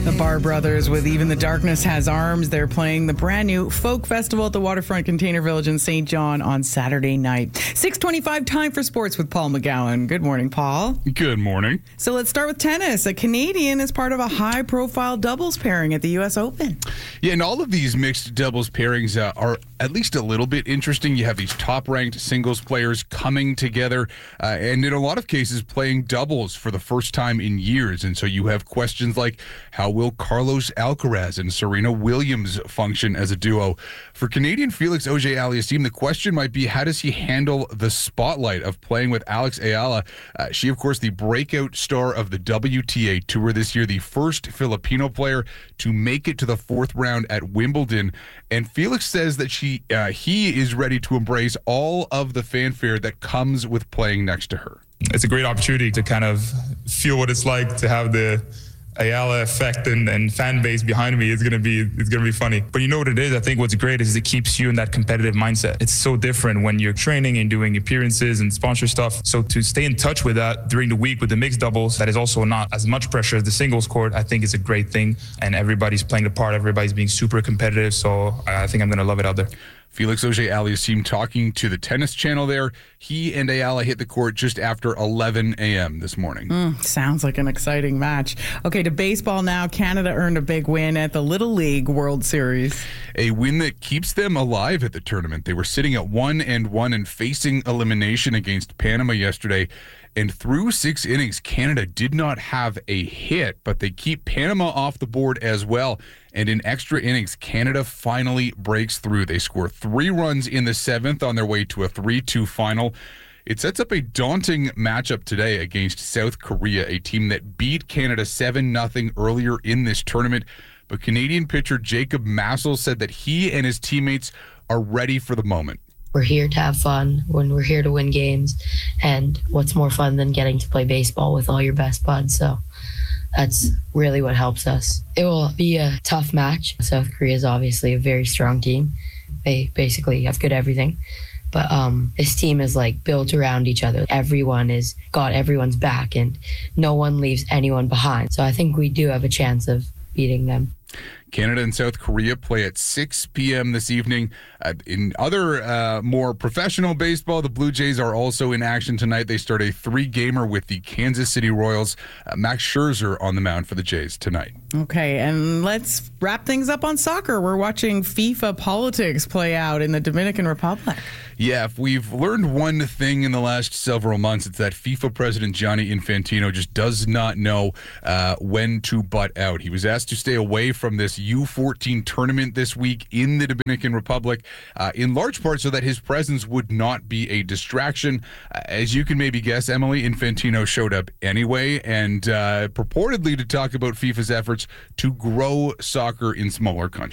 The Barr Brothers with Even the Darkness Has Arms. They're playing the brand new folk festival at the Waterfront Container Village in St. John on Saturday night. 6:25, time for sports with Paul McGowan. Good morning, Paul. Good morning. So let's start with tennis. A Canadian is part of a high-profile doubles pairing at the U.S. Open. Yeah, and all of these mixed doubles pairings are at least a little bit interesting. You have these top-ranked singles players coming together and in a lot of cases playing doubles for the first time in years. And so you have questions like, how will Carlos Alcaraz and Serena Williams function as a duo? For Canadian Felix Auger-Aliassime, the question might be, how does he handle the spotlight of playing with Alex Ayala? She, of course, the breakout star of the WTA Tour this year, the first Filipino player to make it to the fourth round at Wimbledon. And Felix says that he is ready to embrace all of the fanfare that comes with playing next to her. It's a great opportunity to kind of feel what it's like to have the Ayala effect and fan base behind me. It's gonna be funny. But you know what it is? I think what's great is it keeps you in that competitive mindset. It's so different when you're training and doing appearances and sponsor stuff. So to stay in touch with that during the week with the mixed doubles, that is also not as much pressure as the singles court, I think is a great thing. And everybody's playing the part, everybody's being super competitive. So I think I'm gonna love it out there. Felix Auger-Aliassime talking to the Tennis Channel there. He and Ayala hit the court just after 11 a.m. this morning. Sounds like an exciting match. Okay, to baseball now. Canada earned a big win at the Little League World Series. A win that keeps them alive at the tournament. They were sitting at 1-1 and facing elimination against Panama yesterday. And through 6 innings, Canada did not have a hit, but they keep Panama off the board as well. And in extra innings, Canada finally breaks through. They score 3 runs in the 7th on their way to a 3-2 final. It sets up a daunting matchup today against South Korea, a team that beat Canada 7-0 earlier in this tournament. But Canadian pitcher Jacob Massel said that he and his teammates are ready for the moment. We're here to have fun, when we're here to win games, and what's more fun than getting to play baseball with all your best buds? So that's really what helps us. It will be a tough match. South Korea is obviously a very strong team. They basically have good everything. But this team is like built around each other. Everyone is got everyone's back, and no one leaves anyone behind. So I think we do have a chance of beating them. Canada and South Korea play at 6 p.m. this evening. In other more professional baseball, the Blue Jays are also in action tonight. They start a 3-gamer with the Kansas City Royals. Max Scherzer on the mound for the Jays tonight. Okay, and let's wrap things up on soccer. We're watching FIFA politics play out in the Dominican Republic. Yeah, if we've learned one thing in the last several months, it's that FIFA President Gianni Infantino just does not know when to butt out. He was asked to stay away from this U14 tournament this week in the Dominican Republic, in large part so that his presence would not be a distraction. As you can maybe guess, Emily, Infantino showed up anyway, and purportedly to talk about FIFA's efforts to grow soccer in smaller countries.